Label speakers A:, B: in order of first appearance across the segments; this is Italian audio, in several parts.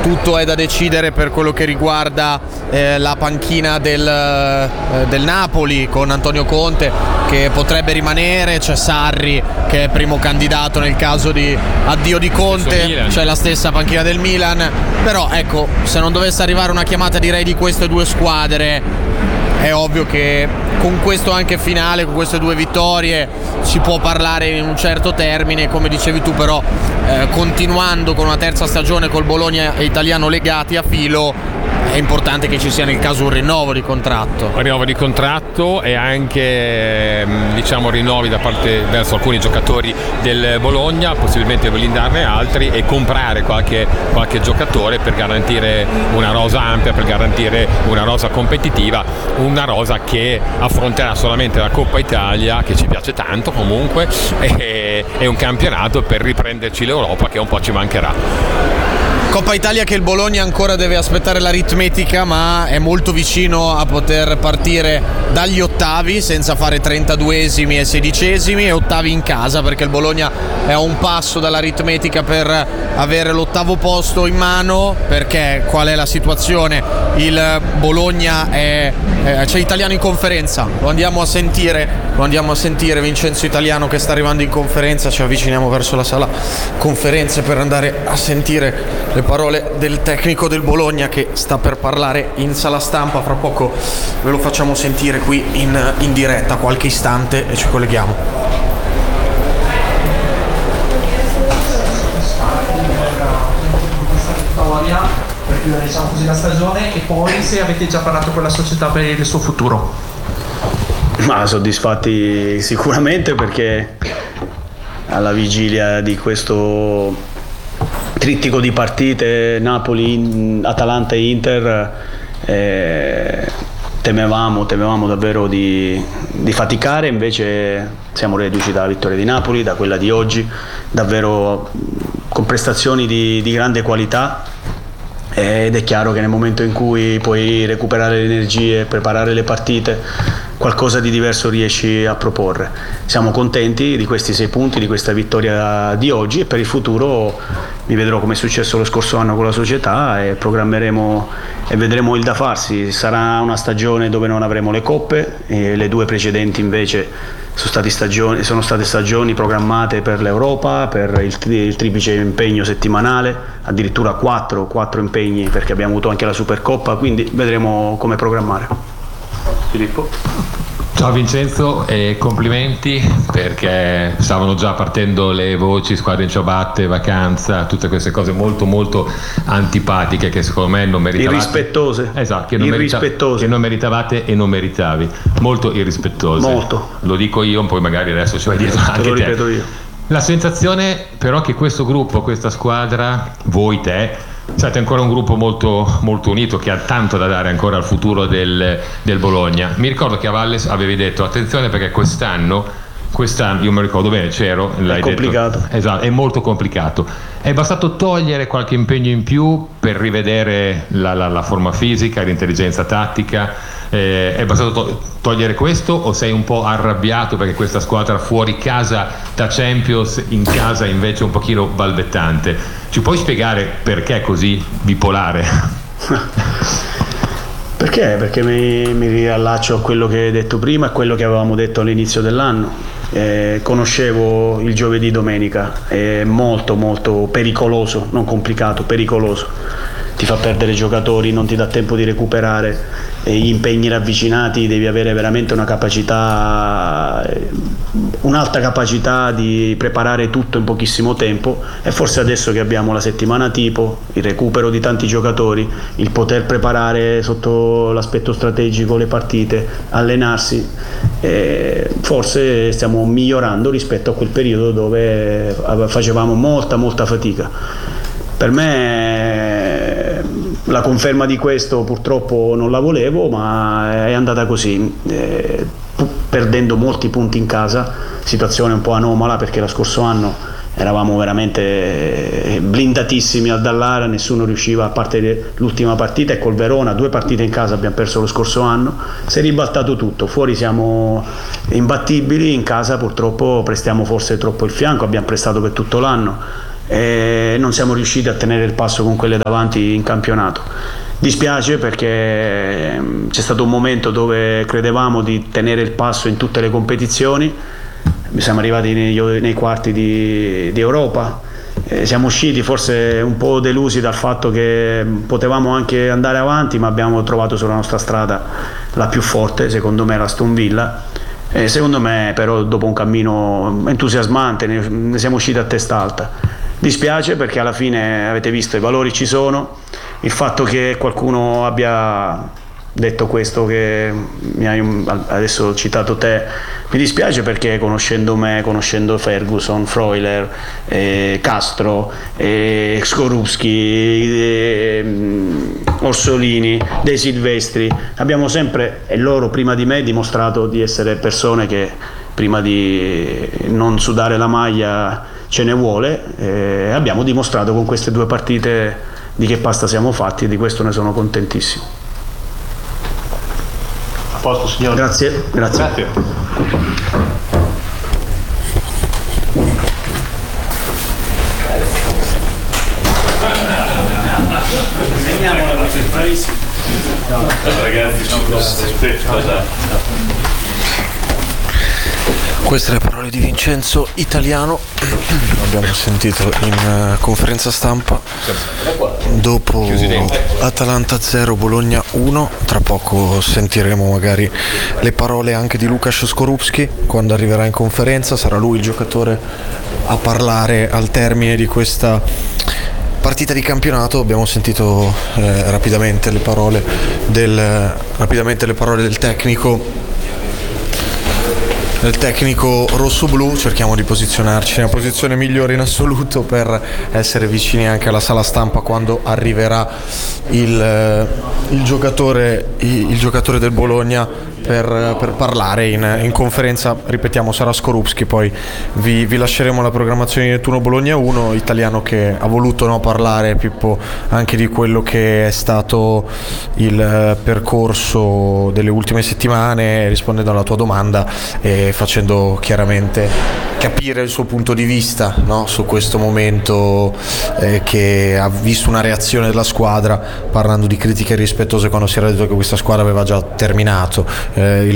A: tutto è da decidere per quello che riguarda la panchina del Napoli, con Antonio Conte che potrebbe rimanere, c'è Sarri che è primo candidato nel caso di addio di Conte, c'è la stessa panchina del Milan. Però ecco, se non dovesse arrivare una chiamata, direi, di queste due squadre, è ovvio che con questo anche finale, con queste due vittorie, si può parlare in un certo termine, come dicevi tu. Però continuando con una terza stagione col Bologna e Italiano legati a filo, è importante che ci sia nel caso un rinnovo di contratto.
B: E anche rinnovi da parte verso alcuni giocatori del Bologna, possibilmente blindarne altri e comprare qualche giocatore per garantire una rosa ampia, per garantire una rosa competitiva, una rosa che affronterà solamente la Coppa Italia, che ci piace tanto comunque, e un campionato per riprenderci l'Europa, che un po' ci mancherà.
A: Coppa Italia che il Bologna ancora deve aspettare l'aritmetica, ma è molto vicino a poter partire dagli ottavi senza fare 32esimi e 16esimi, e ottavi in casa, perché il Bologna è a un passo dall'aritmetica per avere l'8° posto in mano. Perché qual è la situazione? Il Bologna c'è Italiano in conferenza, lo andiamo a sentire Vincenzo Italiano che sta arrivando in conferenza. Ci avviciniamo verso la sala conferenze per andare a sentire le parole del tecnico del Bologna, che sta per parlare in sala stampa. Fra poco ve lo facciamo sentire qui in diretta, qualche istante, e ci colleghiamo.
C: Per chiudere, diciamo così, la stagione, e poi se avete già parlato con la società per il suo futuro.
D: Ma soddisfatti sicuramente, perché alla vigilia di questo trittico di partite Napoli, Atalanta e Inter, temevamo davvero di faticare. Invece siamo reduci dalla vittoria di Napoli, da quella di oggi, davvero con prestazioni di grande qualità, ed è chiaro che nel momento in cui puoi recuperare le energie e preparare le partite, qualcosa di diverso riesci a proporre. Siamo contenti di questi 6 punti, di questa vittoria di oggi, e per il futuro mi vedrò come è successo lo scorso anno con la società, e programmeremo e vedremo il da farsi. Sarà una stagione dove non avremo le coppe, e le 2 precedenti invece sono state stagioni programmate per l'Europa, per il triplice impegno settimanale, addirittura 4 impegni, perché abbiamo avuto anche la Supercoppa, quindi vedremo come programmare. Filippo?
E: Ciao Vincenzo, e complimenti, perché stavano già partendo le voci squadre in ciabatte, vacanza, tutte queste cose molto molto antipatiche che secondo me non meritavate.
D: Irrispettose.
E: Esatto, che non meritavate e non meritavi. Molto irrispettose.
D: Molto.
E: Lo dico io, poi magari adesso ci vai dietro anche te.
D: Lo ripeto io.
E: La sensazione però che questo gruppo, questa squadra, voi, te, siete ancora un gruppo molto, molto unito, che ha tanto da dare ancora al futuro del Bologna. Mi ricordo che a Valles avevi detto attenzione, perché quest'anno io mi ricordo bene, c'ero, l'hai detto. È complicato. Esatto, è molto complicato. È bastato togliere qualche impegno in più per rivedere la forma fisica, l'intelligenza tattica. È bastato togliere questo, o sei un po' arrabbiato perché questa squadra fuori casa da Champions, in casa invece un pochino balbettante? Ci puoi spiegare perché è così bipolare?
D: Perché mi riallaccio a quello che hai detto prima, a quello che avevamo detto all'inizio dell'anno. Conoscevo il giovedì domenica, è molto molto pericoloso, non complicato, pericoloso. Ti fa perdere giocatori, non ti dà tempo di recuperare, e gli impegni ravvicinati, devi avere veramente un'alta capacità di preparare tutto in pochissimo tempo, e forse adesso che abbiamo la settimana tipo, il recupero di tanti giocatori, il poter preparare sotto l'aspetto strategico le partite, allenarsi, forse stiamo migliorando rispetto a quel periodo dove facevamo molta fatica. Per me la conferma di questo purtroppo non la volevo, ma è andata così, perdendo molti punti in casa, situazione un po' anomala, perché lo scorso anno eravamo veramente blindatissimi a Dallara, nessuno riusciva, a parte l'ultima partita, e col Verona 2 partite in casa abbiamo perso lo scorso anno. Si è ribaltato tutto, fuori siamo imbattibili, in casa purtroppo prestiamo forse troppo il fianco, abbiamo prestato per tutto l'anno, e non siamo riusciti a tenere il passo con quelle davanti in campionato. Dispiace perché c'è stato un momento dove credevamo di tenere il passo in tutte le competizioni, siamo arrivati nei quarti di Europa, siamo usciti forse un po' delusi dal fatto che potevamo anche andare avanti, ma abbiamo trovato sulla nostra strada la più forte, secondo me l'Aston Villa. Secondo me però dopo un cammino entusiasmante ne siamo usciti a testa alta. Dispiace perché alla fine avete visto i valori ci sono, il fatto che qualcuno abbia detto questo che mi hai adesso citato te, mi dispiace perché conoscendo me, conoscendo Ferguson, Freuler, Castro, Skorupski, Orsolini, De Silvestri, abbiamo sempre, e loro prima di me, dimostrato di essere persone che prima di non sudare la maglia ce ne vuole, abbiamo dimostrato con queste 2 partite di che pasta siamo fatti, e di questo ne sono contentissimo.
F: A posto, signore.
D: Grazie.
A: Queste le parole di Vincenzo Italiano, abbiamo sentito in conferenza stampa dopo Atalanta 0 Bologna 1. Tra poco sentiremo magari le parole anche di Łukasz Skorupski quando arriverà in conferenza, sarà lui il giocatore a parlare al termine di questa partita di campionato. Abbiamo sentito rapidamente le parole del tecnico rossoblu. Cerchiamo di posizionarci nella posizione migliore in assoluto per essere vicini anche alla sala stampa quando arriverà il giocatore del Bologna per parlare in conferenza. Ripetiamo, sarà Skorupski. Poi vi lasceremo la programmazione di Nettuno Bologna 1. Italiano che ha voluto parlare, Pippo, anche di quello che è stato il percorso delle ultime settimane, rispondendo alla tua domanda e facendo chiaramente capire il suo punto di vista, no? Su questo momento che ha visto una reazione della squadra, parlando di critiche rispettose quando si era detto che questa squadra aveva già terminato.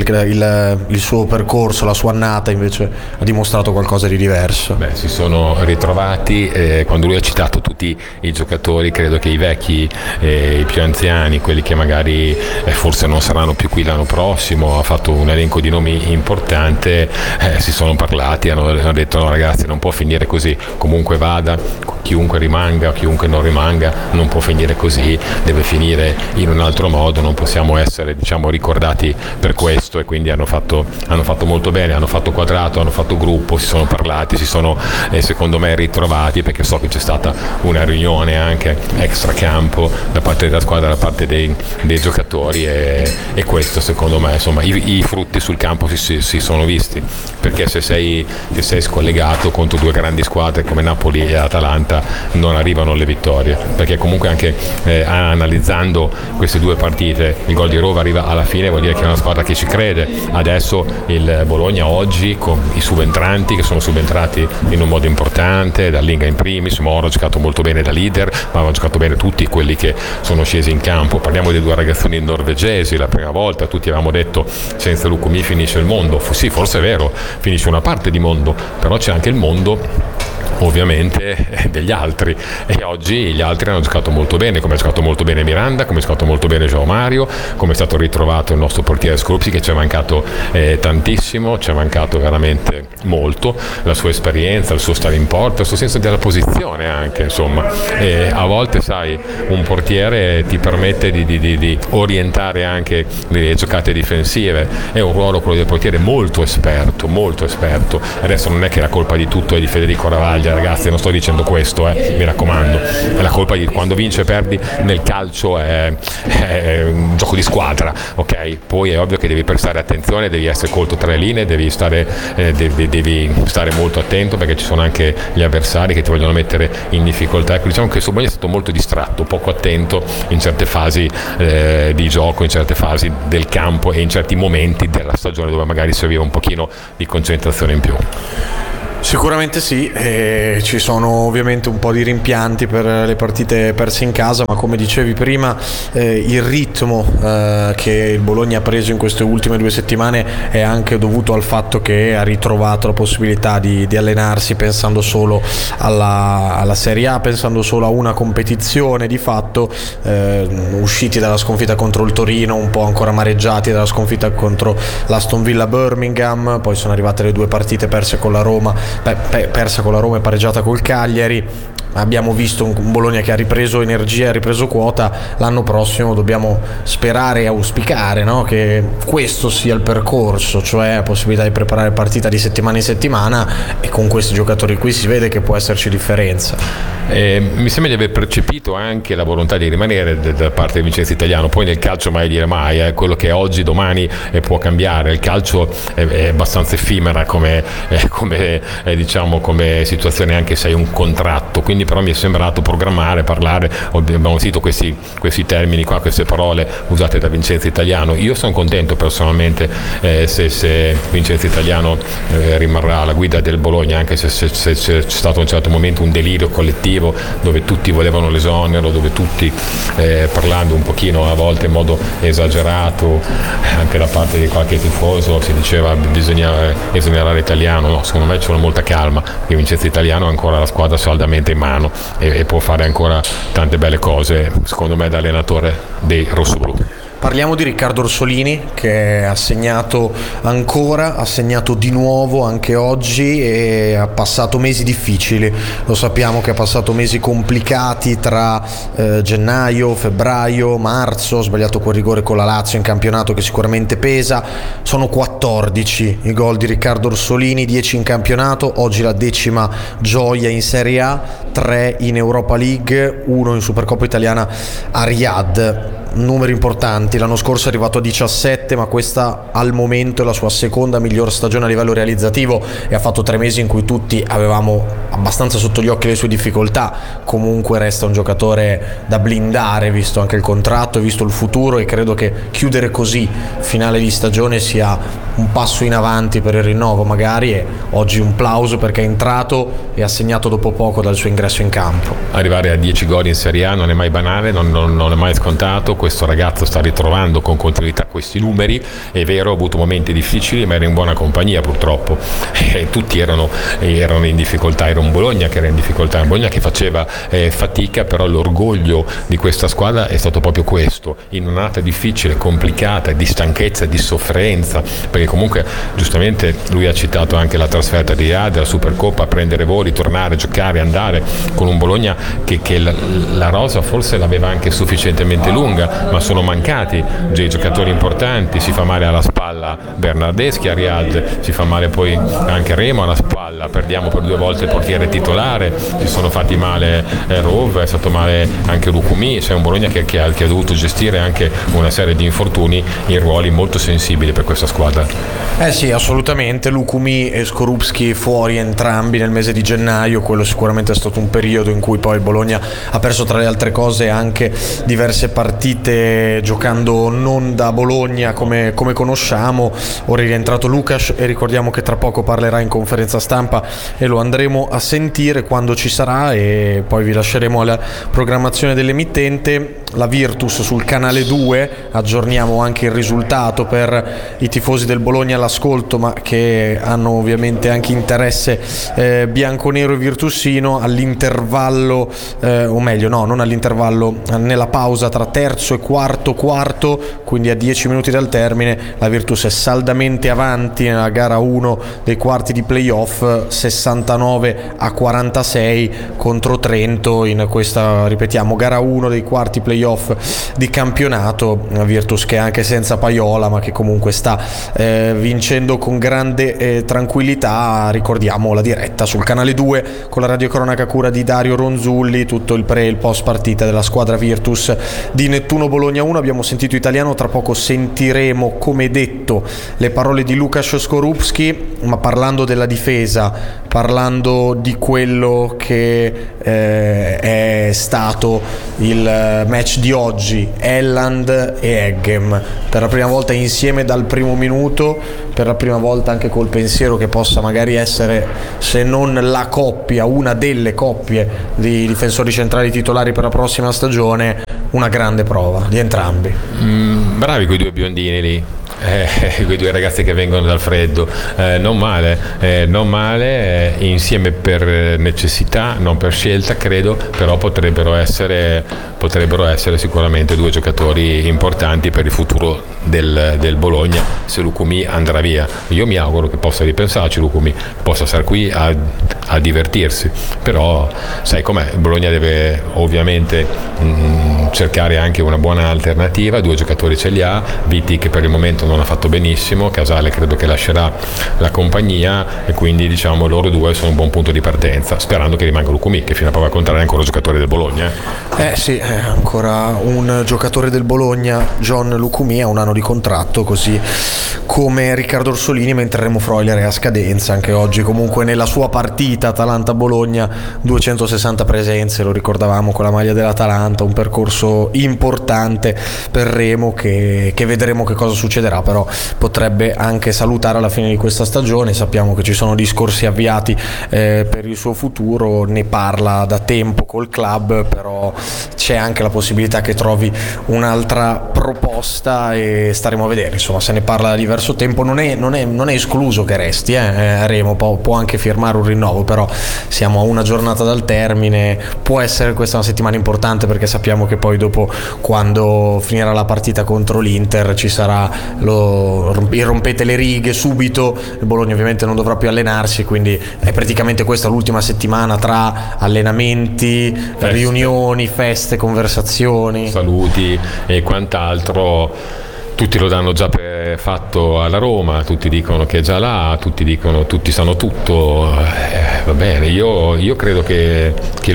A: Il suo percorso, la sua annata invece ha dimostrato qualcosa di diverso.
B: Si sono ritrovati, quando lui ha citato tutti i giocatori, credo che i vecchi, i più anziani, quelli che magari forse non saranno più qui l'anno prossimo, ha fatto un elenco di nomi importante, si sono parlati, hanno detto no ragazzi, non può finire così, comunque vada, chiunque rimanga, chiunque non rimanga, non può finire così, deve finire in un altro modo, non possiamo essere ricordati per questo. E quindi hanno fatto molto bene, hanno fatto quadrato, hanno fatto gruppo, si sono parlati, si sono secondo me ritrovati, perché so che c'è stata una riunione anche extra campo da parte della squadra, da parte dei giocatori, e questo secondo me, insomma, i frutti sul campo si sono visti, perché se sei scollegato contro 2 grandi squadre come Napoli e Atalanta non arrivano le vittorie, perché comunque anche analizzando queste 2 partite il gol di Rova arriva alla fine, vuol dire che è una squadra che ci crede. Adesso il Bologna oggi, con i subentranti che sono subentrati in un modo importante, Dallinga in primis, Moro ha giocato molto bene da leader, ma hanno giocato bene tutti quelli che sono scesi in campo. Parliamo dei 2 ragazzoni norvegesi, la prima volta tutti avevamo detto senza Lukumi finisce il mondo, sì, forse è vero, finisce una parte di mondo, però c'è anche il mondo ovviamente degli altri, e oggi gli altri hanno giocato molto bene, come ha giocato molto bene Miranda, come ha giocato molto bene João Mario, come è stato ritrovato il nostro portiere Skorupski, che ci è mancato tantissimo, ci è mancato veramente molto, la sua esperienza, il suo stare in porta, il suo senso della posizione anche, insomma, e a volte sai, un portiere ti permette di orientare anche le giocate difensive, è un ruolo quello del portiere molto esperto, adesso non è che la colpa di tutto è di Federico Ravaglia, ragazzi, non sto dicendo questo, mi raccomando, è la colpa di quando vince e perdi nel calcio, è un gioco di squadra, ok? Poi è ovvio che devi prestare attenzione, devi essere colto tra le linee, devi stare molto attento, perché ci sono anche gli avversari che ti vogliono mettere in difficoltà. Ecco, diciamo che Sobogna è stato molto distratto, poco attento in certe fasi di gioco, in certe fasi del campo e in certi momenti della stagione dove magari serviva un pochino di concentrazione in più.
A: Sicuramente sì, ci sono ovviamente un po' di rimpianti per le partite perse in casa, ma come dicevi prima il ritmo che il Bologna ha preso in queste ultime 2 settimane è anche dovuto al fatto che ha ritrovato la possibilità di allenarsi pensando solo alla Serie A, pensando solo a una competizione. Di fatto usciti dalla sconfitta contro il Torino, un po' ancora amareggiati dalla sconfitta contro l'Aston Villa Birmingham, poi sono arrivate le 2 partite perse con la Roma, persa con la Roma e pareggiata col Cagliari. Abbiamo visto un Bologna che ha ripreso energia, ha ripreso quota. L'anno prossimo dobbiamo sperare e auspicare, no? Che questo sia il percorso, cioè la possibilità di preparare partita di settimana in settimana, e con questi giocatori qui si vede che può esserci differenza.
B: Mi sembra di aver percepito anche la volontà di rimanere da parte del Vincenzo Italiano. Poi nel calcio mai dire mai, quello che è oggi domani può cambiare. Il calcio è abbastanza effimera come situazione, anche se hai un contratto. Quindi però mi è sembrato programmare, parlare, abbiamo sentito questi termini qua, queste parole usate da Vincenzo Italiano. Io sono contento personalmente se Vincenzo Italiano rimarrà alla guida del Bologna, anche se c'è stato a un certo momento un delirio collettivo dove tutti volevano l'esonero, dove tutti parlando un pochino a volte in modo esagerato anche da parte di qualche tifoso si diceva bisogna esonerare Italiano. No, secondo me ci vuole molta calma, perché Vincenzo Italiano ha ancora la squadra saldamente in mano e può fare ancora tante belle cose, secondo me, da allenatore dei rossoblu.
A: Parliamo di Riccardo Orsolini, che ha segnato di nuovo anche oggi, e ha passato mesi difficili. Lo sappiamo che ha passato mesi complicati tra gennaio, febbraio, marzo. Ha sbagliato quel rigore con la Lazio in campionato che sicuramente pesa. Sono 14 i gol di Riccardo Orsolini, 10 in campionato, oggi la 10ª gioia in Serie A, 3 in Europa League, 1 in Supercoppa italiana a Riyadh. Numeri importanti. L'anno scorso è arrivato a 17, ma questa al momento è la sua seconda miglior stagione a livello realizzativo, e ha fatto 3 mesi in cui tutti avevamo abbastanza sotto gli occhi le sue difficoltà. Comunque resta un giocatore da blindare, visto anche il contratto e visto il futuro, e credo che chiudere così finale di stagione sia un passo in avanti per il rinnovo magari, e oggi un plauso perché è entrato e ha segnato dopo poco dal suo ingresso in campo.
B: Arrivare a 10 gol in Serie A non è mai banale, non è mai scontato. Questo ragazzo sta ritrovando con continuità questi numeri. È vero, ha avuto momenti difficili, ma era in buona compagnia purtroppo. Tutti erano in difficoltà, era un Bologna che era in difficoltà, un Bologna che faceva fatica, però l'orgoglio di questa squadra è stato proprio questo, in un'annata difficile, complicata, di stanchezza, di sofferenza, perché comunque giustamente lui ha citato anche la trasferta di Riyadh, la Supercoppa, prendere voli, tornare, giocare, andare con un Bologna che la rosa forse l'aveva anche sufficientemente lunga, ma sono mancati dei giocatori importanti. Si fa male alla spalla Bernardeschi a Riyadh, si fa male poi anche Remo alla spalla, perdiamo per 2 volte il portiere titolare, si sono fatti male Rov, è stato male anche Lukumi. C'è un Bologna che ha dovuto gestire anche una serie di infortuni in ruoli molto sensibili per questa squadra.
A: Sì, assolutamente. Lukumi e Skorupski fuori entrambi nel mese di gennaio. Quello sicuramente è stato un periodo in cui poi il Bologna ha perso, tra le altre cose, anche diverse partite giocando non da Bologna come conosciamo. Ora è rientrato Lukasz e ricordiamo che tra poco parlerà in conferenza stampa e lo andremo a sentire quando ci sarà, e poi vi lasceremo alla programmazione dell'emittente. La Virtus sul canale 2, aggiorniamo anche il risultato per i tifosi del Bologna all'ascolto, ma che hanno ovviamente anche interesse bianconero e virtusino. All'intervallo, o meglio no, non all'intervallo, nella pausa tra terzo e quarto, quindi a 10 minuti dal termine, la Virtus è saldamente avanti nella gara 1 dei quarti di playoff, 69-46 contro Trento in questa, ripetiamo, gara 1 dei quarti playoff di campionato. La Virtus che anche senza Paiola, ma che comunque sta vincendo con grande tranquillità. Ricordiamo la diretta sul canale 2 con la radiocronaca cura di Dario Ronzulli, tutto il pre e il post partita della squadra Virtus di Nettuno Bologna 1. Abbiamo sentito Italiano, tra poco sentiremo, come detto, le parole di Lukasz Skorupski, ma parlando della difesa parlando di quello che è stato il match di oggi, Elland e Eggem, per la prima volta insieme dal primo minuto, per la prima volta anche col pensiero che possa magari essere, se non la coppia, una delle coppie di difensori centrali titolari per la prossima stagione, una grande prova di entrambi.
B: Bravi quei due biondini lì. Quei due ragazzi che vengono dal freddo, non male, insieme per necessità, non per scelta credo, però potrebbero essere sicuramente due giocatori importanti per il futuro del Bologna se Lucumí andrà via. Io mi auguro che possa ripensarci Lucumí, possa stare qui a divertirsi, però sai com'è, il Bologna deve ovviamente cercare anche una buona alternativa, due giocatori ce li ha, Vitti che per il momento non ha fatto benissimo, Casale credo che lascerà la compagnia e quindi diciamo loro due sono un buon punto di partenza, sperando che rimanga Lucumí, che fino a prova contraria è ancora un giocatore del Bologna.
A: Sì, è ancora un giocatore del Bologna, John Lucumí, ha un anno di contratto, così come Riccardo Orsolini, mentre Remo Freuler è a scadenza anche oggi. Comunque nella sua partita Atalanta-Bologna 260 presenze, lo ricordavamo con la maglia dell'Atalanta, un percorso importante per Remo che vedremo che cosa succederà, però potrebbe anche salutare alla fine di questa stagione. Sappiamo che ci sono discorsi avviati per il suo futuro, ne parla da tempo col club, però c'è anche la possibilità che trovi un'altra proposta e staremo a vedere, insomma se ne parla da diverso tempo, non è escluso che resti Remo, può anche firmare un rinnovo, però siamo a una giornata dal termine, può essere questa una settimana importante perché sappiamo che poi dopo, quando finirà la partita contro l'Inter, ci sarà il rompete le righe subito, il Bologna ovviamente non dovrà più allenarsi, quindi è praticamente questa l'ultima settimana tra allenamenti, feste, riunioni, feste, conversazioni,
B: saluti e quant'altro. Tutti lo danno già per fatto alla Roma, tutti dicono che è già là, tutti sanno tutto, va bene, io credo che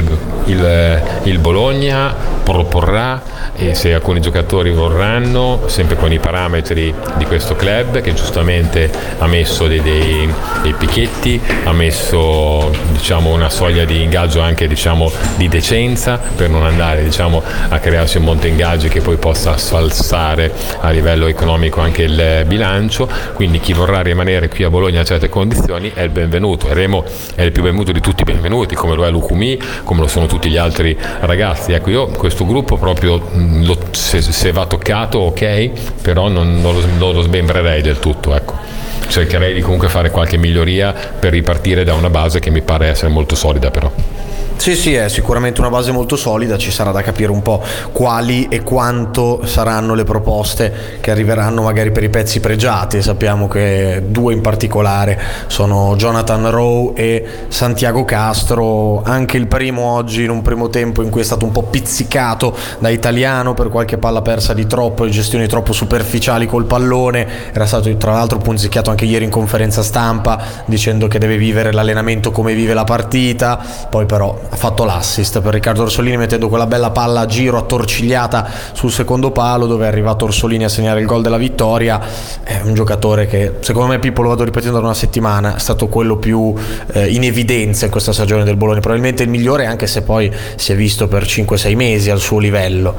B: il Bologna proporrà, e se alcuni giocatori vorranno, sempre con i parametri di questo club che giustamente ha messo dei picchetti, ha messo diciamo una soglia di ingaggio anche diciamo di decenza, per non andare diciamo a crearsi un monte ingaggi che poi possa sfalsare a livello economico anche il bilancio. Quindi chi vorrà rimanere qui a Bologna a certe condizioni è il benvenuto, e Remo è il più benvenuto di tutti i benvenuti, come lo è Lucumí, come lo sono tutti gli altri ragazzi. Ecco, io questo gruppo proprio se va toccato ok, però non lo smembrerei del tutto, ecco. Cercherei di comunque fare qualche miglioria per ripartire da una base che mi pare essere molto solida, però.
A: Sì, è sicuramente una base molto solida, ci sarà da capire un po' quali e quanto saranno le proposte che arriveranno magari per i pezzi pregiati. Sappiamo che due in particolare sono Jonathan Rowe e Santiago Castro, anche il primo oggi in un primo tempo in cui è stato un po' pizzicato da Italiano per qualche palla persa di troppo e gestioni troppo superficiali col pallone, era stato tra l'altro punzicchiato anche ieri in conferenza stampa dicendo che deve vivere l'allenamento come vive la partita, poi però ha fatto l'assist per Riccardo Orsolini mettendo quella bella palla a giro attorcigliata sul secondo palo, dove è arrivato Orsolini a segnare il gol della vittoria. È un giocatore che secondo me, Pippo, lo vado ripetendo da una settimana, è stato quello più in evidenza in questa stagione del Bologna, probabilmente il migliore, anche se poi si è visto per 5-6 mesi al suo livello.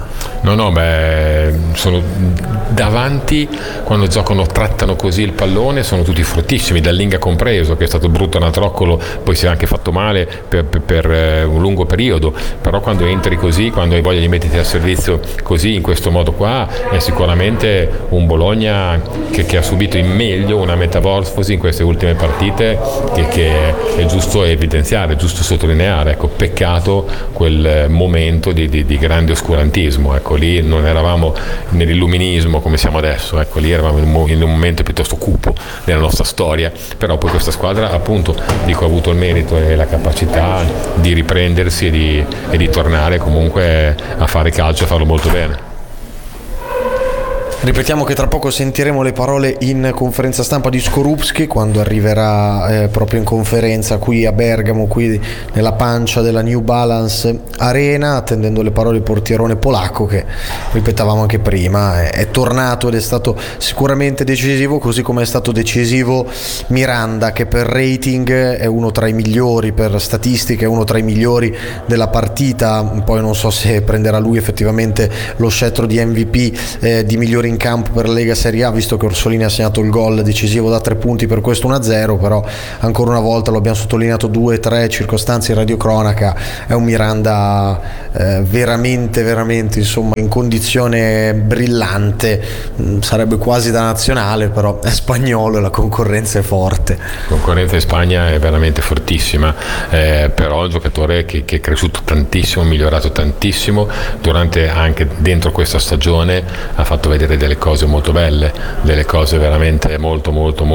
B: Sono davanti, quando giocano, trattano così il pallone, sono tutti fortissimi, Dallinga compreso, che è stato brutto Anatroccolo, poi si è anche fatto male per un lungo periodo, però quando entri così, quando hai voglia di metterti a servizio così, in questo modo qua, è sicuramente un Bologna che ha subito in meglio una metamorfosi in queste ultime partite che è giusto evidenziare, è giusto sottolineare. Ecco, peccato quel momento di grande oscurantismo, ecco, lì non eravamo nell'illuminismo come siamo adesso, ecco, lì eravamo in un momento piuttosto cupo della nostra storia, però poi questa squadra appunto ha avuto il merito e la capacità di riprendersi e di tornare comunque a fare calcio e a farlo molto bene.
A: Ripetiamo che tra poco sentiremo le parole in conferenza stampa di Skorupski quando arriverà proprio in conferenza qui a Bergamo, qui nella pancia della New Balance Arena, attendendo le parole del portierone polacco che ripetavamo anche prima è tornato ed è stato sicuramente decisivo, così come è stato decisivo Miranda, che per rating è uno tra i migliori, per statistiche è uno tra i migliori della partita. Poi non so se prenderà lui effettivamente lo scettro di MVP di migliori in campo per la Lega Serie A, visto che Orsolini ha segnato il gol decisivo da 3 punti per questo 1-0, però ancora una volta lo abbiamo sottolineato 2-3 circostanze in radiocronaca, è un Miranda veramente insomma in condizione brillante, sarebbe quasi da nazionale, però è spagnolo e la concorrenza è forte.
B: La concorrenza in Spagna è veramente fortissima, però è un giocatore che è cresciuto tantissimo, migliorato tantissimo durante, anche dentro questa stagione ha fatto vedere delle cose molto belle, delle cose veramente molto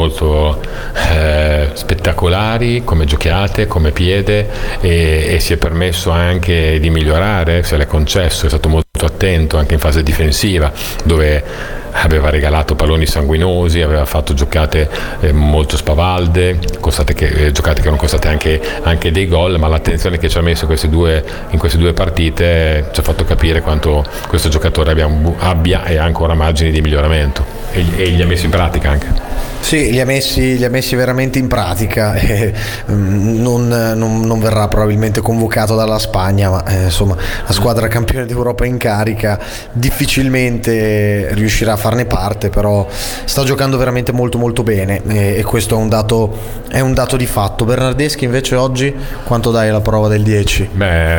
B: spettacolari come giocate, come piede, e si è permesso anche di migliorare, se l'è concesso, è stato molto attento anche in fase difensiva, dove aveva regalato palloni sanguinosi, aveva fatto giocate molto spavalde, giocate che erano costate anche dei gol, ma l'attenzione che ci ha messo in queste due partite ci ha fatto capire quanto questo giocatore abbia e ha ancora margini di miglioramento, e li ha messi in pratica anche.
A: Sì, li ha messi veramente in pratica, non verrà probabilmente convocato dalla Spagna, ma insomma la squadra campione d'Europa in carica difficilmente riuscirà a farne parte, però sta giocando veramente molto bene, e questo è un dato di fatto. Bernardeschi invece oggi quanto dai alla prova del 10?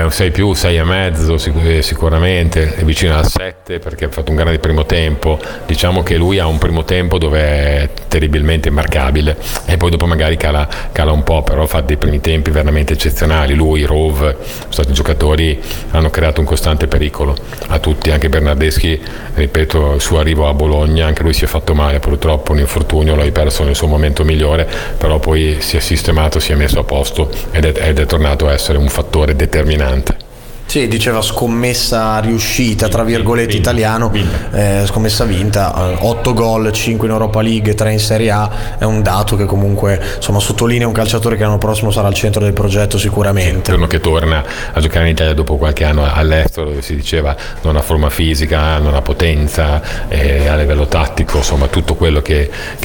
B: 6,5 sicuramente, è vicino al 7 perché ha fatto un grande primo tempo. Diciamo che lui ha un primo tempo dove è terribilmente immarcabile e poi dopo magari cala un po', però fa dei primi tempi veramente eccezionali. Lui, Rove, sono stati giocatori, hanno creato un costante pericolo a tutti, anche Bernardeschi, ripeto, il suo arrivo a Bologna, anche lui si è fatto male, purtroppo un infortunio, l'ha perso nel suo momento migliore, però poi si è sistemato, si è messo a posto ed è tornato a essere un fattore determinante.
A: Sì, diceva scommessa riuscita, tra virgolette, italiano, scommessa vinta, 8 gol, 5 in Europa League, 3 in Serie A, è un dato che comunque insomma sottolinea un calciatore che l'anno prossimo sarà al centro del progetto sicuramente.
B: Uno che torna a giocare in Italia dopo qualche anno all'estero, dove si diceva non ha forma fisica, non ha potenza, a livello tattico, insomma tutto quello che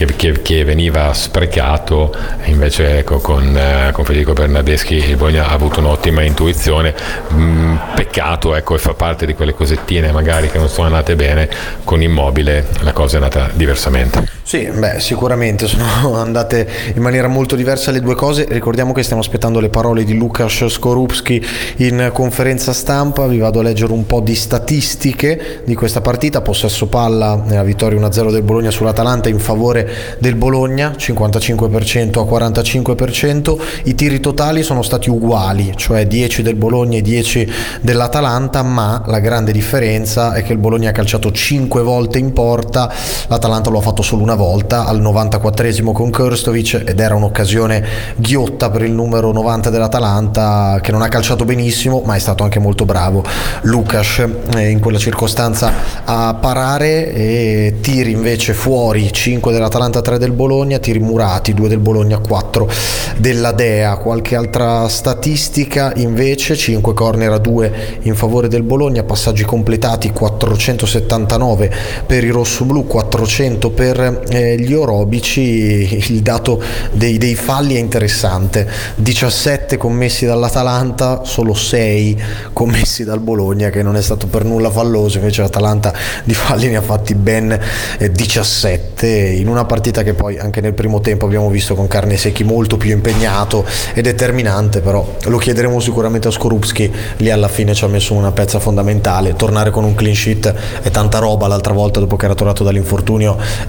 B: veniva sprecato, invece con Federico Bernardeschi il Bologna ha avuto un'ottima intuizione. Peccato, ecco, e fa parte di quelle cosettine magari che non sono andate bene. Con Immobile la cosa è andata diversamente.
A: Sì, sicuramente sono andate in maniera molto diversa le due cose. Ricordiamo che stiamo aspettando le parole di Łukasz Skorupski in conferenza stampa. Vi vado a leggere un po' di statistiche di questa partita. Possesso palla nella vittoria 1-0 del Bologna sull'Atalanta in favore del Bologna, 55% a 45%. I tiri totali sono stati uguali, cioè 10 del Bologna e 10 dell'Atalanta, ma la grande differenza è che il Bologna ha calciato 5 volte in porta, l'Atalanta lo ha fatto solo una volta al 94esimo con Krstovic, ed era un'occasione ghiotta per il numero 90 dell'Atalanta, che non ha calciato benissimo ma è stato anche molto bravo Łukasz in quella circostanza a parare. E tiri invece fuori, 5 dell'Atalanta, 3 del Bologna, tiri murati, 2 del Bologna, 4 della Dea. Qualche altra statistica invece: 5 corner a 2 in favore del Bologna, passaggi completati 479 per i rossoblù, 400 per gli orobici. Il dato dei falli è interessante: 17 commessi dall'Atalanta, solo 6 commessi dal Bologna, che non è stato per nulla falloso, invece l'Atalanta di falli ne ha fatti ben 17, in una partita che poi anche nel primo tempo abbiamo visto con Carnesecchi molto più impegnato e determinante. Però lo chiederemo sicuramente a Skorupski, lì alla fine ci ha messo una pezza fondamentale. Tornare con un clean sheet è tanta roba, l'altra volta dopo che era tornato dall'infortunio aveva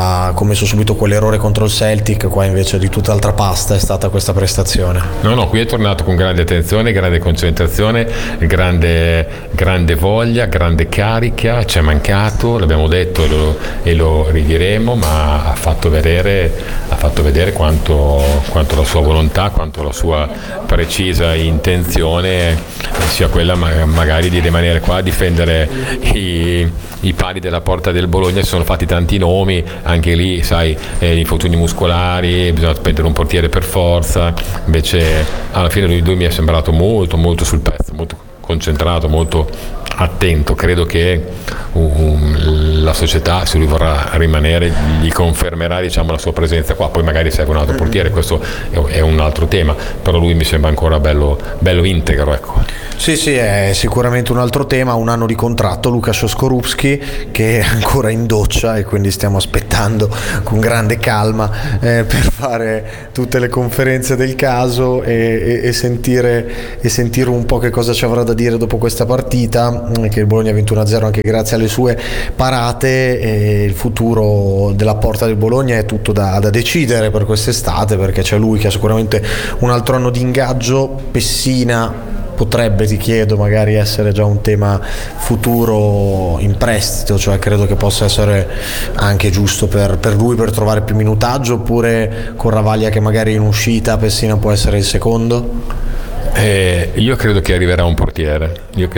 A: ha commesso subito quell'errore contro il Celtic, qua invece di tutt'altra pasta è stata questa prestazione.
B: No, qui è tornato con grande attenzione, grande concentrazione, grande voglia, grande carica, ci è mancato, l'abbiamo detto e lo ridiremo, ma ha fatto vedere quanto la sua volontà, quanto la sua precisa intenzione sia quella magari di rimanere qua a difendere i pali della porta del Bologna. Si sono fatti tanti nomi, anche lì sai, gli infortuni muscolari, bisogna spendere un portiere per forza, invece alla fine lui mi è sembrato molto molto sul pezzo, molto concentrato, molto attento. Credo che la società, se lui vorrà rimanere, gli confermerà, diciamo, la sua presenza qua. Poi magari serve un altro portiere, questo è un altro tema, però lui mi sembra ancora bello integro, ecco.
A: Sì, è sicuramente un altro tema. Un anno di contratto Łukasz Skorupski, che è ancora in doccia, e quindi stiamo aspettando con grande calma per fare tutte le conferenze del caso e sentire un po' che cosa ci avrà da dire dopo questa partita, che il Bologna ha vinto 1-0 anche grazie alle sue parate, e il futuro della porta del Bologna è tutto da decidere per quest'estate, perché c'è lui che ha sicuramente un altro anno di ingaggio. Pessina potrebbe, ti chiedo, magari essere già un tema futuro in prestito, cioè credo che possa essere anche giusto per lui, per trovare più minutaggio, oppure con Ravaglia che magari in uscita Pessina può essere il secondo?
B: Io credo che arriverà un portiere,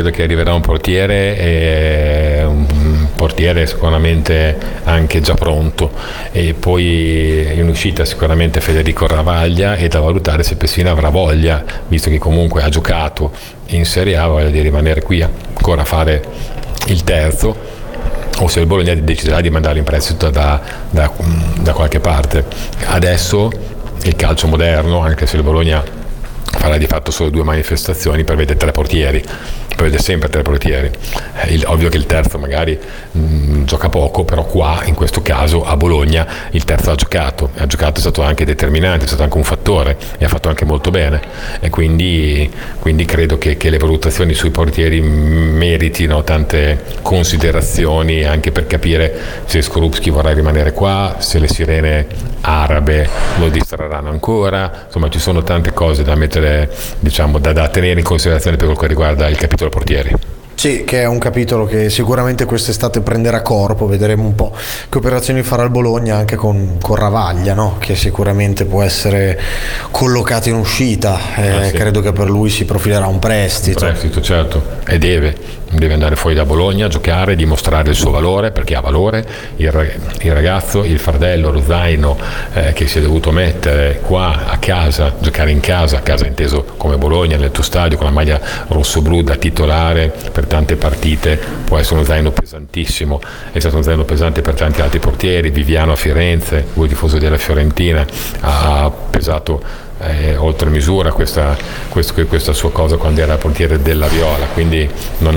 B: un portiere sicuramente anche già pronto, e poi in uscita sicuramente Federico Ravaglia, e da valutare se Pessina avrà voglia, visto che comunque ha giocato in Serie A, voglia di rimanere qui ancora a fare il terzo, o se il Bologna deciderà di mandarlo in prestito da qualche parte. Adesso il calcio moderno, anche se il Bologna farà di fatto solo 2 manifestazioni, prevede 3 portieri, prevede sempre 3 portieri. Ovvio che il terzo magari gioca poco, però qua in questo caso a Bologna il terzo ha giocato, è stato anche determinante, è stato anche un fattore e ha fatto anche molto bene, e quindi credo che le valutazioni sui portieri meritino tante considerazioni, anche per capire se Skorupski vorrà rimanere qua, se le sirene arabe lo distrarranno ancora. Insomma, ci sono tante cose da mettere, diciamo, da tenere in considerazione per quel che riguarda il capitolo portieri.
A: Sì, che è un capitolo che sicuramente quest'estate prenderà corpo. Vedremo un po' che operazioni farà il Bologna anche con Ravaglia, no? Che sicuramente può essere collocato in uscita. Sì. Credo che per lui si profilerà un prestito.
B: Un prestito, certo, e deve andare fuori da Bologna, giocare, dimostrare il suo valore, perché ha valore il ragazzo, il fardello, lo zaino che si è dovuto mettere qua a casa, giocare in casa inteso come Bologna, nel tuo stadio, con la maglia rosso-blu da titolare per tante partite, può essere uno zaino pesantissimo. È stato uno zaino pesante per tanti altri portieri. Viviano a Firenze, lui tifoso della Fiorentina, ha pesato oltre misura questa sua cosa quando era portiere della Viola, quindi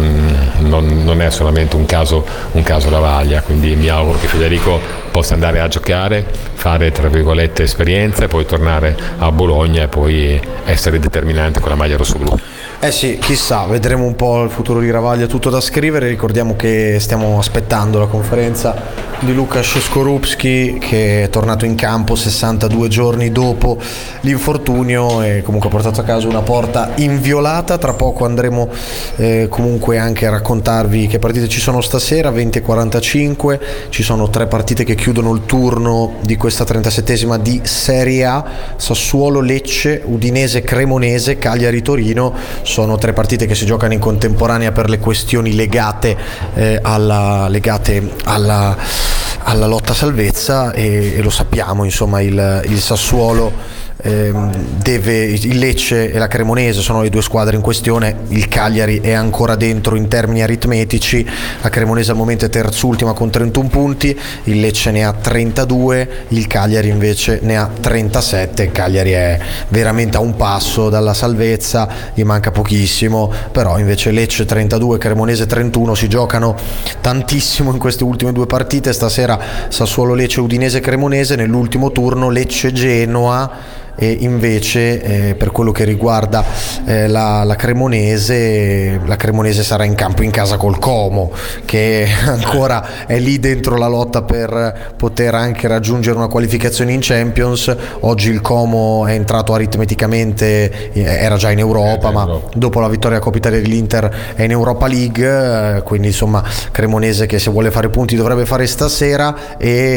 B: non è solamente un caso Ravaglia. Quindi mi auguro che Federico possa andare a giocare, fare tra virgolette esperienza, e poi tornare a Bologna e poi essere determinante con la maglia rossoblu.
A: Sì, chissà, vedremo un po' il futuro di Ravaglia, tutto da scrivere. Ricordiamo che stiamo aspettando la conferenza di Łukasz Skorupski, che è tornato in campo 62 giorni dopo l'infortunio e comunque ha portato a casa una porta inviolata. Tra poco andremo comunque anche a raccontarvi che partite ci sono stasera. 20:45 ci sono 3 partite che chiudono il turno di questa 37esima di Serie A: Sassuolo, Lecce, Udinese, Cremonese, Cagliari, Torino. Sono 3 partite che si giocano in contemporanea per le questioni legate alla lotta salvezza, e lo sappiamo, insomma, il Sassuolo il Lecce e la Cremonese sono le 2 squadre in questione. Il Cagliari è ancora dentro in termini aritmetici, la Cremonese al momento è terzultima con 31 punti, il Lecce ne ha 32, il Cagliari invece ne ha 37. Il Cagliari è veramente a un passo dalla salvezza, gli manca pochissimo, però invece Lecce 32, Cremonese 31, si giocano tantissimo in queste ultime 2 partite. Stasera Sassuolo, Lecce, Udinese, Cremonese. Nell'ultimo turno Lecce, Genoa e invece per quello che riguarda la Cremonese sarà in campo in casa col Como, che ancora è lì dentro la lotta per poter anche raggiungere una qualificazione in Champions. Oggi il Como è entrato aritmeticamente, era già in Europa, ma dopo la vittoria a Coppa Italia dell'Inter è in Europa League, quindi insomma Cremonese che se vuole fare punti dovrebbe fare stasera,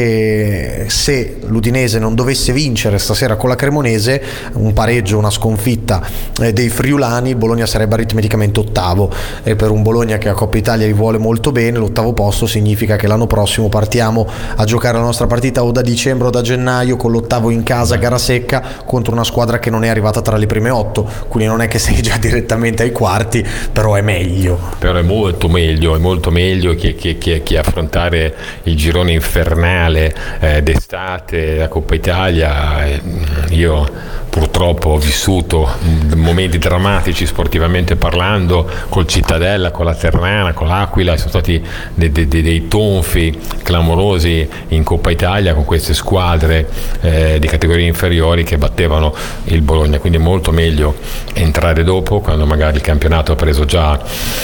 A: e se l'Udinese non dovesse vincere stasera con la Cremonese, un pareggio, una sconfitta dei friulani, Bologna sarebbe aritmeticamente ottavo, e per un Bologna che a Coppa Italia gli vuole molto bene, l'ottavo posto significa che l'anno prossimo partiamo a giocare la nostra partita o da dicembre o da gennaio con l'ottavo in casa, gara secca, contro una squadra che non è arrivata tra le prime 8, quindi non è che sei già direttamente ai quarti, però è meglio. Però è molto meglio
B: che affrontare il girone infernale d'estate, la Coppa Italia. Io purtroppo ho vissuto momenti drammatici sportivamente parlando col Cittadella, con la Ternana, con l'Aquila, sono stati dei tonfi clamorosi in Coppa Italia con queste squadre di categorie inferiori che battevano il Bologna, quindi è molto meglio entrare dopo, quando magari il campionato ha preso già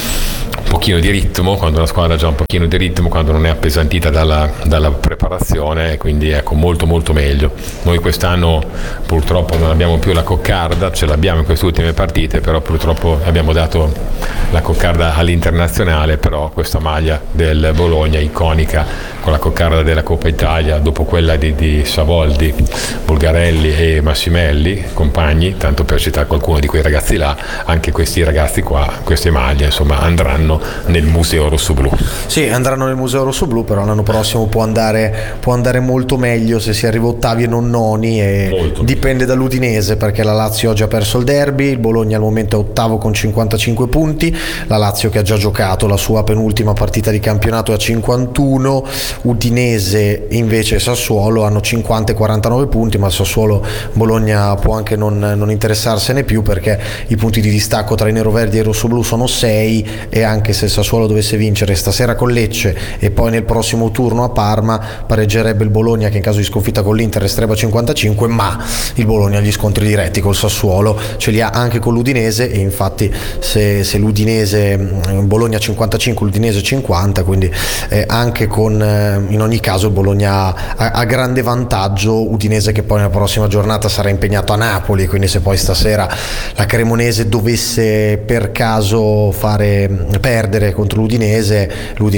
B: un pochino di ritmo, quando una squadra ha già un pochino di ritmo, quando non è appesantita dalla preparazione, quindi ecco, molto meglio. Noi quest'anno purtroppo non abbiamo più la coccarda, ce l'abbiamo in queste ultime partite, però purtroppo abbiamo dato la coccarda all'internazionale, però questa maglia del Bologna iconica con la coccarda della Coppa Italia, dopo quella di Savoldi, Bulgarelli e Massimelli, compagni, tanto per citare qualcuno di quei ragazzi là, anche questi ragazzi qua, queste maglie insomma andranno nel Museo Rossoblu.
A: Sì, andranno nel Museo Rossoblu, però l'anno prossimo può andare molto meglio se si arriva ottavi e non noni, e molto. Dipende dall'Udinese, perché la Lazio oggi ha perso il derby, il Bologna al momento è ottavo con 55 punti, la Lazio che ha già giocato la sua penultima partita di campionato è a 51, Udinese invece e Sassuolo hanno 50 e 49 punti, ma il Sassuolo Bologna può anche non interessarsene più, perché i punti di distacco tra i neroverdi e i rossoblù sono 6, e anche se il Sassuolo dovesse vincere stasera con Lecce e poi nel prossimo turno a Parma, pareggerebbe il Bologna, che in caso di sconfitta con l'Inter resterebbe a 55, ma il Bologna ha gli scontri diretti col Sassuolo, ce li ha anche con l'Udinese, e infatti se l'Udinese, Bologna 55, l'Udinese 50, quindi anche con in ogni caso il Bologna ha grande vantaggio, Udinese che poi nella prossima giornata sarà impegnato a Napoli, quindi se poi stasera la Cremonese dovesse per caso perdere contro l'Udinese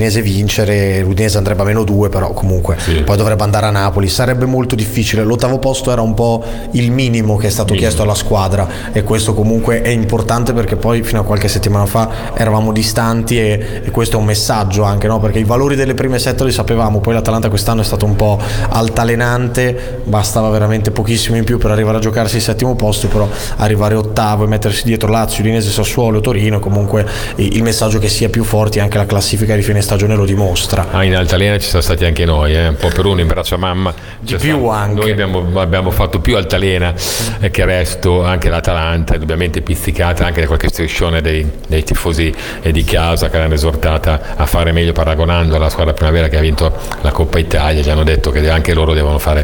A: vincere, l'Udinese andrebbe a -2, però comunque sì, poi dovrebbe andare a Napoli, sarebbe molto difficile. L'ottavo posto era un po' il minimo che è stato chiesto alla squadra, e questo comunque è importante, perché poi fino a qualche settimana fa eravamo distanti, e questo è un messaggio anche, no? Perché i valori delle prime 7 li sapevamo, poi l'Atalanta quest'anno è stato un po' altalenante, bastava veramente pochissimo in più per arrivare a giocarsi il settimo posto, però arrivare ottavo e mettersi dietro Lazio, Udinese, Sassuolo e Torino, comunque il messaggio che sia più forti, anche la classifica di fine stagione lo dimostra.
B: In altalena ci siamo stati anche noi, un po' per uno in braccio a mamma,
A: di più anche.
B: Noi abbiamo fatto più altalena che resto, anche l'Atalanta, indubbiamente pizzicata anche da qualche striscione dei tifosi di casa, che l'hanno esortata a fare meglio, paragonando alla squadra primavera che ha vinto la Coppa Italia. Gli hanno detto che anche loro devono fare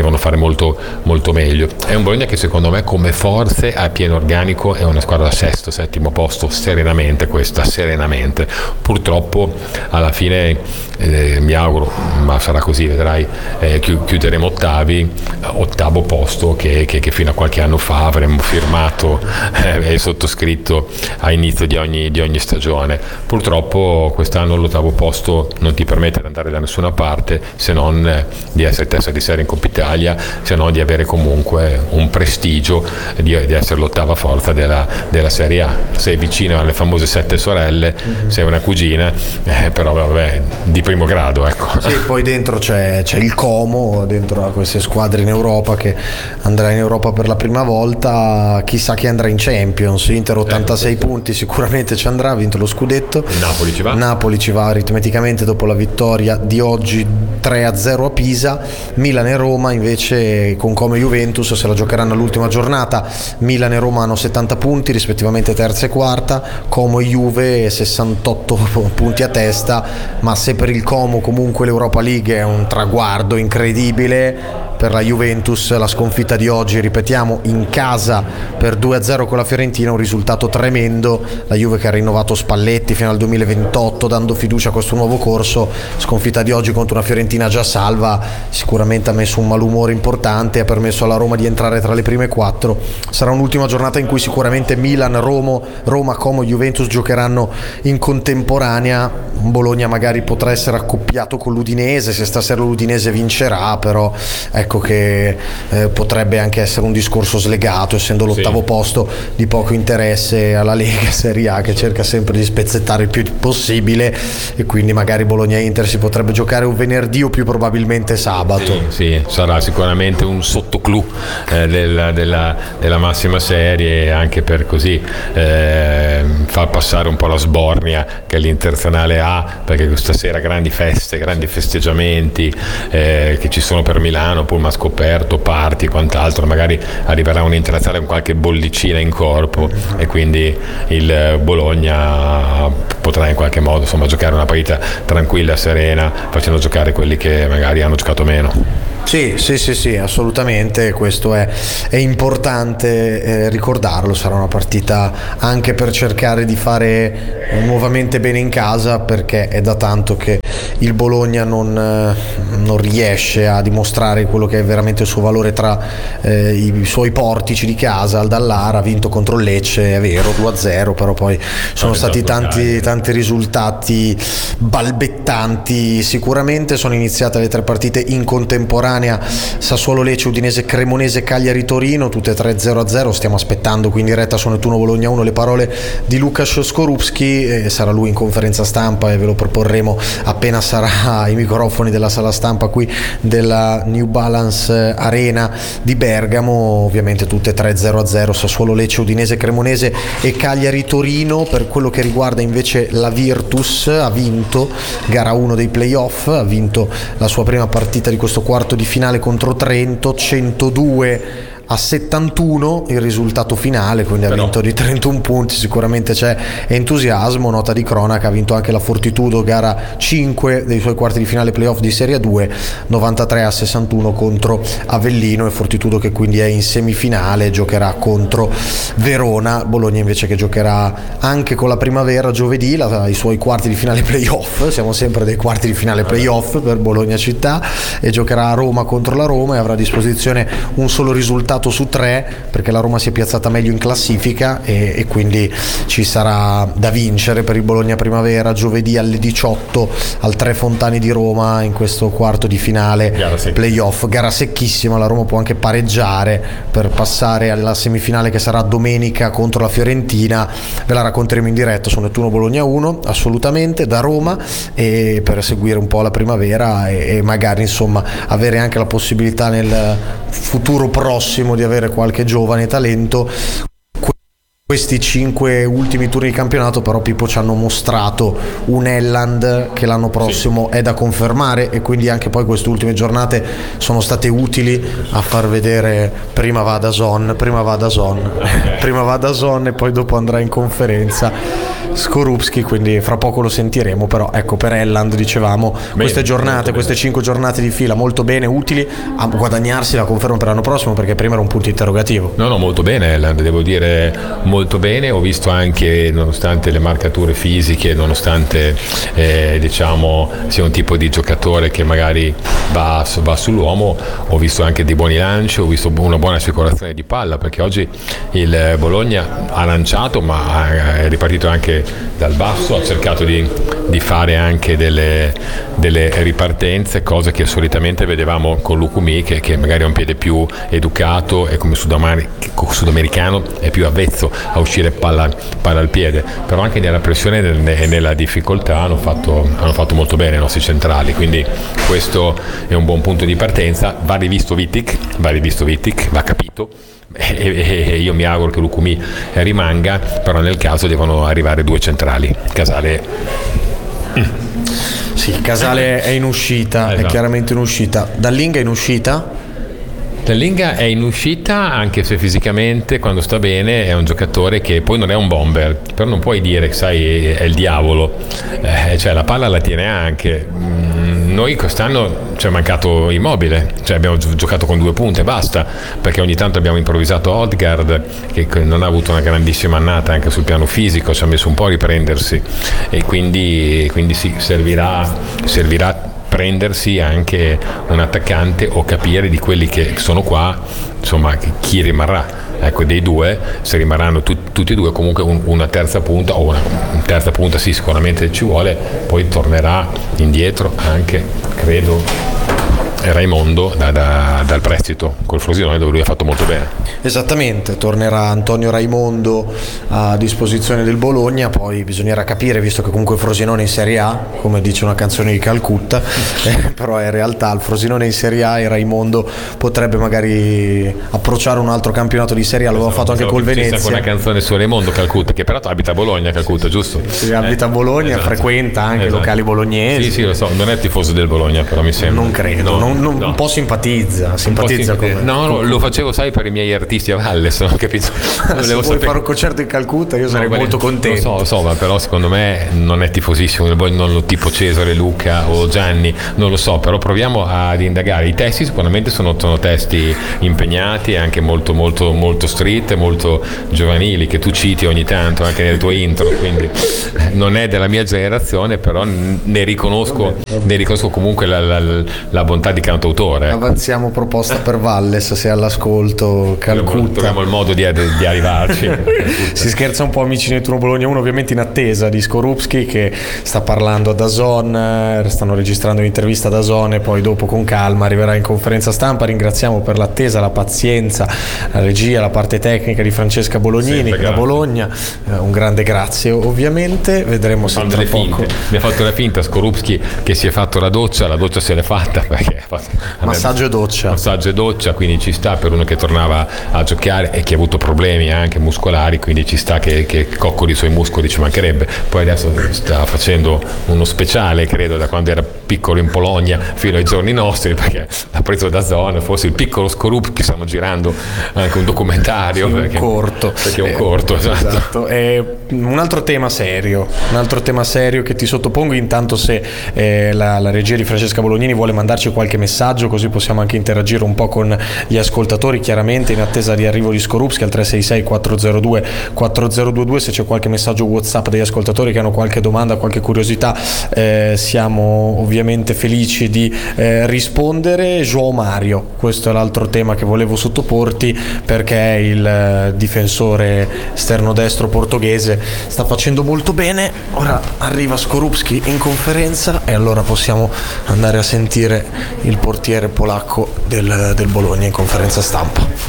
B: molto meglio. È un Bologna che secondo me come forze a pieno organico è una squadra da sesto, settimo posto serenamente, purtroppo alla fine mi auguro, ma sarà così, vedrai, chiuderemo ottavo posto che fino a qualche anno fa avremmo firmato e sottoscritto a inizio di ogni stagione. Purtroppo quest'anno l'ottavo posto non ti permette di andare da nessuna parte, se non di essere testa di serie in Coppa Italia, se non di avere comunque un prestigio di essere l'ottava forza della Serie A. Sei vicino alle famose 7 sorelle, sei una cugina, però vabbè, di primo grado, ecco.
A: Sì, poi dentro c'è il Como, dentro a queste squadre in Europa, che andrà in Europa per la prima volta, chissà chi andrà in Champions. Inter 86 punti sicuramente ci andrà, ha vinto lo scudetto. Napoli ci va aritmeticamente dopo la vittoria di oggi 3-0 a Pisa. Milan e Roma invece con Como e Juventus se la giocheranno all'ultima giornata. Milan e Roma hanno 70 punti rispettivamente terza e quarta, Como e Juve 68 punti a testa, ma se per il Como comunque l'Europa League è un traguardo incredibile, per la Juventus. La sconfitta di oggi, ripetiamo, in casa per 2-0 con la Fiorentina, un risultato tremendo. La Juve che ha rinnovato Spalletti fino al 2028 dando fiducia a questo nuovo corso. Sconfitta di oggi contro una Fiorentina già salva, sicuramente ha messo un malumore importante, ha permesso alla Roma di entrare tra le prime 4. Sarà un'ultima giornata in cui sicuramente Milan, Roma, Como e Juventus giocheranno in contemporanea. Bologna magari potrà essere accoppiato con l'Udinese se stasera l'Udinese vincerà, però ecco che potrebbe anche essere un discorso slegato, essendo l'ottavo posto di poco interesse alla Lega Serie A, che cerca sempre di spezzettare il più possibile, e quindi magari Bologna-Inter si potrebbe giocare un venerdì o più probabilmente sabato.
B: Sì, sarà sicuramente un sottoclù della massima serie, anche per così far passare un po' la sbornia che l'Internazionale ha, perché questa sera grandi feste, grandi festeggiamenti che ci sono per Milano, pullman scoperto, party e quant'altro. Magari arriverà un Internazionale con qualche bollicina in corpo e quindi il Bologna potrà in qualche modo giocare una partita tranquilla, serena, facendo giocare quelli che magari hanno giocato meno.
A: Sì, assolutamente, questo è importante ricordarlo. Sarà una partita anche per cercare di fare nuovamente bene in casa, perché è da tanto che il Bologna non riesce a dimostrare quello che è veramente il suo valore tra i suoi portici di casa. Al Dallara ha vinto contro il Lecce, è vero, 2-0, però poi sono stati tanti risultati balbettanti. Sicuramente sono iniziate le 3 partite in contemporanea: Sassuolo Lecce, Udinese Cremonese, Cagliari Torino, tutte e 3 0-0. Stiamo aspettando qui in diretta su Nettuno Bologna 1 le parole di Łukasz Skorupski, sarà lui in conferenza stampa e ve lo proporremo appena sarà ai microfoni della sala stampa qui della New Balance Arena di Bergamo. Ovviamente tutte e 3 0-0, Sassuolo Lecce, Udinese Cremonese e Cagliari Torino. Per quello che riguarda invece la Virtus, ha vinto gara 1 dei playoff, ha vinto la sua prima partita di questo quarto di finale contro Trento, 102-71 il risultato finale, quindi ha vinto di 31 punti. Sicuramente c'è entusiasmo. Nota di cronaca, ha vinto anche la Fortitudo gara 5 dei suoi quarti di finale playoff di Serie 2, 93-61 contro Avellino, e Fortitudo che quindi è in semifinale, giocherà contro Verona. Bologna invece che giocherà anche con la Primavera giovedì i suoi quarti di finale playoff, siamo sempre dei quarti di finale playoff per Bologna città, e giocherà a Roma contro la Roma e avrà a disposizione un solo risultato su 3, perché la Roma si è piazzata meglio in classifica e quindi ci sarà da vincere per il Bologna Primavera giovedì alle 18 al Tre Fontane di Roma, in questo quarto di finale playoff. Gara secchissima, la Roma può anche pareggiare per passare alla semifinale che sarà domenica contro la Fiorentina. Ve la racconteremo in diretta su Nettuno Bologna 1 assolutamente da Roma, e per seguire un po' la Primavera e magari avere anche la possibilità nel futuro prossimo di avere qualche giovane talento. Questi 5 ultimi turni di campionato però, Pippo, ci hanno mostrato un Elland che l'anno prossimo è da confermare, e quindi anche poi queste ultime giornate sono state utili a far vedere prima va da Zon e poi dopo andrà in conferenza Skorupski, quindi fra poco lo sentiremo. Però ecco, per Elland dicevamo queste 5 giornate di fila molto bene, utili a guadagnarsi la conferma per l'anno prossimo, perché prima era un punto interrogativo.
B: No, molto bene Elland, devo dire molto bene. Ho visto anche, nonostante le marcature fisiche, nonostante sia un tipo di giocatore che magari va sull'uomo, ho visto anche dei buoni lanci, ho visto una buona circolazione di palla, perché oggi il Bologna ha lanciato ma è ripartito anche dal basso, ha cercato di fare anche delle ripartenze, cose che solitamente vedevamo con Lukumi, che magari ha un piede più educato e come sudamericano è più avvezzo a uscire palla al piede, però anche nella pressione e nella difficoltà hanno fatto molto bene i nostri centrali, quindi questo è un buon punto di partenza. Va rivisto Vitic, va capito, e io mi auguro che Lukumi rimanga, però nel caso devono arrivare 2 centrali.
A: Casale è in uscita, esatto. È chiaramente in uscita. Dallinga è in uscita?
B: Linga è in uscita, anche se fisicamente quando sta bene è un giocatore che poi non è un bomber, però non puoi dire che sai è il diavolo, cioè la palla la tiene anche. Noi quest'anno ci è mancato Immobile, cioè abbiamo giocato con 2 punte e basta, perché ogni tanto abbiamo improvvisato Odegaard che non ha avuto una grandissima annata anche sul piano fisico, ci ha messo un po' a riprendersi e quindi sì, servirà prendersi anche un attaccante o capire di quelli che sono qua, insomma, chi rimarrà. Ecco, dei due, se rimarranno tutti e due, comunque una terza punta, o una terza punta sì, sicuramente ci vuole, poi tornerà indietro anche, credo, Raimondo dal prestito col Frosinone, dove lui ha fatto molto bene.
A: Esattamente, tornerà Antonio Raimondo a disposizione del Bologna, poi bisognerà capire, visto che comunque Frosinone in Serie A, come dice una canzone di Calcutta, però in realtà il Frosinone in Serie A e Raimondo potrebbe magari approcciare un altro campionato di Serie A, l'aveva fatto anche col Venezia.
B: Con una canzone su Raimondo Calcutta, che però abita a Bologna, Calcutta, giusto?
A: Sì, abita a Bologna,
B: esatto.
A: Frequenta anche locali bolognesi.
B: Sì, lo so, non è tifoso del Bologna, però mi sembra.
A: Non credo, no. Un po' simpatizza come...
B: No, lo facevo, sai, per i miei artisti a Valle, se non capito.
A: Se vuoi fare un concerto in Calcutta io sarei molto contento.
B: Lo so, ma però secondo me non è tifosissimo del Bologna, non lo tipo Cesare, Luca o Gianni, non lo so, però proviamo ad indagare. I testi sicuramente sono testi impegnati e anche molto molto molto street, molto giovanili, che tu citi ogni tanto anche nelle tue intro, quindi non è della mia generazione, però ne riconosco comunque la bontà di cantautore.
A: Avanziamo proposta per Valles, se è all'ascolto, Calcutta.
B: Troviamo il modo di arrivarci.
A: Si scherza un po', amici di Nettuno Bologna 1, ovviamente in attesa di Skorupski, che sta parlando a DAZN, stanno registrando un'intervista a DAZN e poi dopo con calma arriverà in conferenza stampa. Ringraziamo per l'attesa, la pazienza, la regia, la parte tecnica di Francesca Bolognini da Bologna, un grande grazie ovviamente, vedremo se tra poco.
B: Mi ha fatto la finta Skorupski che si è fatto la doccia se l'è fatta, perché
A: massaggio e doccia,
B: quindi ci sta per uno che tornava a giocare e che ha avuto problemi anche muscolari, quindi ci sta che coccoli i suoi muscoli, ci mancherebbe. Poi adesso sta facendo uno speciale, credo, da quando era piccolo in Polonia fino ai giorni nostri, perché l'ha preso da zona, forse il piccolo Skorupski, stanno girando anche un documentario, perché è un corto, esatto.
A: Un altro tema serio che ti sottopongo, intanto se la regia di Francesca Bolognini vuole mandarci qualche messaggio, così possiamo anche interagire un po' con gli ascoltatori, chiaramente in attesa di arrivo di Skorupski al 366 402 4022. Se c'è qualche messaggio WhatsApp degli ascoltatori che hanno qualche domanda, qualche curiosità, siamo ovviamente felici di rispondere. João Mario, questo è l'altro tema che volevo sottoporti, perché il difensore esterno destro portoghese sta facendo molto bene. Ora arriva Skorupski in conferenza e allora possiamo andare a sentire il portiere polacco del Bologna in conferenza stampa.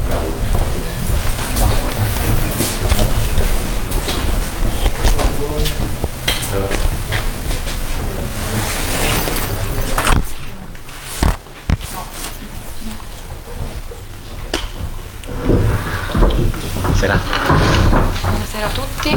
F: Buonasera a tutti.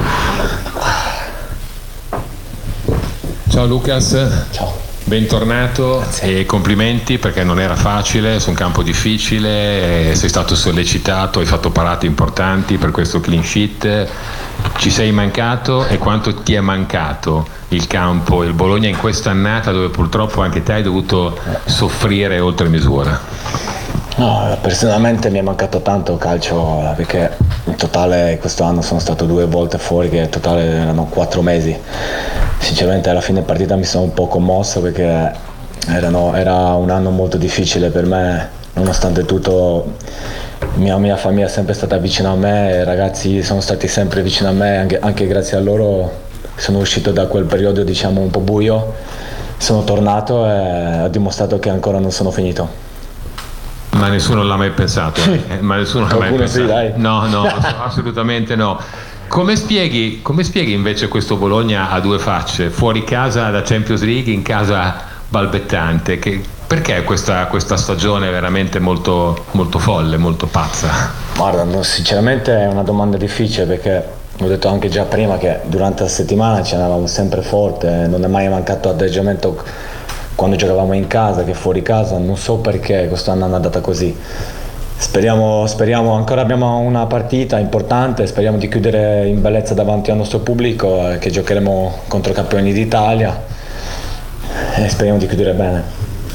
E: Ciao Lucas.
D: Ciao.
E: Bentornato. Grazie. E complimenti, perché non era facile, su un campo difficile, sei stato sollecitato, hai fatto parate importanti per questo clean sheet. Ci sei mancato, e quanto ti è mancato il campo, il Bologna in questa annata dove purtroppo anche te hai dovuto soffrire oltre misura?
G: No, personalmente mi è mancato tanto il calcio, perché in totale questo anno sono stato 2 volte fuori, che in totale erano 4 mesi. Sinceramente alla fine partita mi sono un po' commosso, perché era un anno molto difficile per me. Nonostante tutto mia famiglia è sempre stata vicina a me, i ragazzi sono stati sempre vicino a me, anche grazie a loro sono uscito da quel periodo, diciamo, un po' buio, sono tornato e ho dimostrato che ancora non sono finito.
E: Ma nessuno l'ha mai pensato, ma nessuno l'ha mai pensato.
G: Sì, dai.
E: No, assolutamente no. Come spieghi invece questo Bologna a 2 facce, fuori casa da Champions League, in casa balbettante? Perché questa stagione è veramente molto, molto folle, molto pazza?
G: Guarda, sinceramente è una domanda difficile, perché ho detto anche già prima che durante la settimana ci andavamo sempre forte, non è mai mancato atteggiamento quando giocavamo in casa che fuori casa. Non so perché quest'anno è andata così. Speriamo, ancora abbiamo una partita importante, speriamo di chiudere in bellezza davanti al nostro pubblico, che giocheremo contro i campioni d'Italia e speriamo di chiudere bene.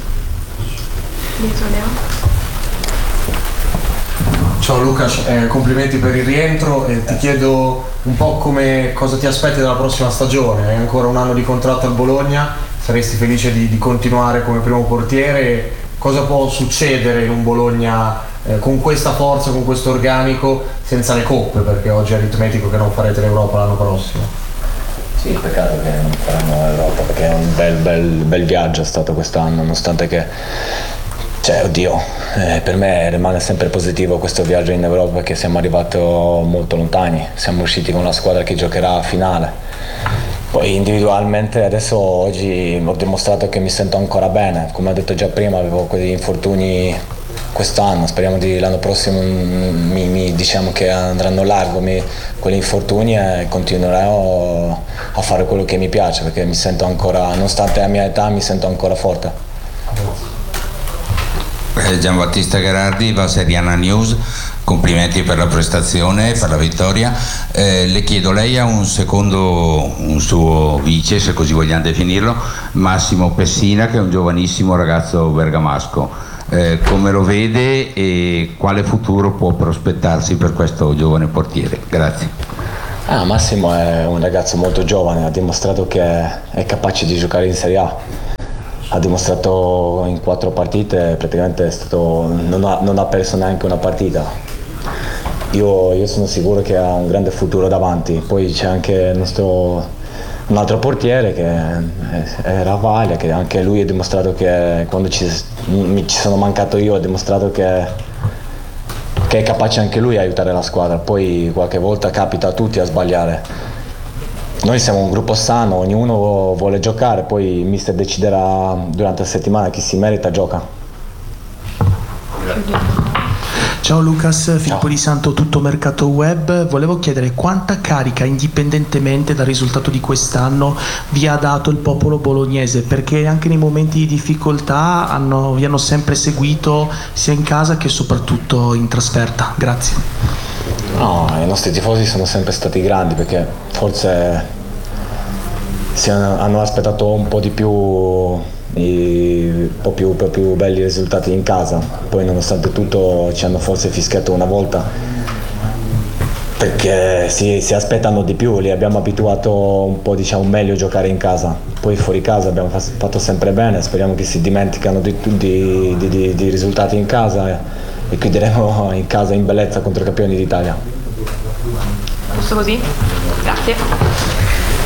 A: Ciao Luca, complimenti per il rientro e ti chiedo un po' cosa ti aspetti dalla prossima stagione. Hai ancora un anno di contratto al Bologna, saresti felice di continuare come primo portiere? Cosa può succedere in un Bologna con questa forza, con questo organico, senza le coppe, perché oggi è aritmetico che non farete l'Europa l'anno prossimo?
G: Sì, peccato che non faranno l'Europa, perché è un bel viaggio è stato quest'anno, nonostante che, per me rimane sempre positivo questo viaggio in Europa, perché siamo arrivati molto lontani, siamo usciti con una squadra che giocherà a finale. Poi individualmente oggi ho dimostrato che mi sento ancora bene, come ho detto già prima avevo quegli infortuni quest'anno, speriamo l'anno prossimo diciamo che andranno largo quegli infortuni e continuerò a fare quello che mi piace, perché mi sento ancora, nonostante la mia età, mi sento ancora forte.
H: Giambattista Gherardi, Valseriana News, complimenti per la prestazione, per la vittoria. Le chiedo, lei ha un suo vice, se così vogliamo definirlo, Massimo Pessina, che è un giovanissimo ragazzo bergamasco. Come lo vede e quale futuro può prospettarsi per questo giovane portiere? Grazie.
G: Massimo è un ragazzo molto giovane, ha dimostrato che è capace di giocare in Serie A. Ha dimostrato in 4 partite, praticamente non ha perso neanche una partita. Io sono sicuro che ha un grande futuro davanti. Poi c'è anche un altro portiere che è Ravaglia, che anche lui ha dimostrato che quando ci sono mancato io ha dimostrato che è capace anche lui di aiutare la squadra. Poi qualche volta capita a tutti a sbagliare. Noi siamo un gruppo sano, ognuno vuole giocare, poi il mister deciderà durante la settimana chi si merita gioca.
I: Ciao Lucas, Filippo Di Santo, Tutto Mercato Web. Volevo chiedere quanta carica, indipendentemente dal risultato di quest'anno, vi ha dato il popolo bolognese, perché anche nei momenti di difficoltà vi hanno sempre seguito sia in casa che soprattutto in trasferta. Grazie.
G: No, i nostri tifosi sono sempre stati grandi, perché forse hanno aspettato un po' di più, un po' più belli risultati in casa. Poi nonostante tutto ci hanno forse fischiato una volta, perché si aspettano di più, li abbiamo abituato un po' meglio a giocare in casa. Poi fuori casa abbiamo fatto sempre bene, speriamo che si dimenticano di risultati in casa e chiuderemo in casa in bellezza contro i campioni d'Italia.
F: Giusto così? Grazie.